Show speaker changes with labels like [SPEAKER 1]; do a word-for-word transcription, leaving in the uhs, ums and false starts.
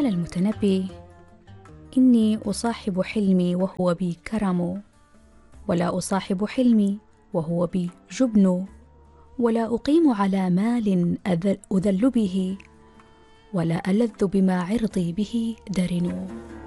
[SPEAKER 1] قال المتنبي: إني أصاحب حلمي وهو بي كرم، ولا أصاحب حلمي وهو بي جبن، ولا أقيم على مال أذل به، ولا ألذ بما عرضي به درن.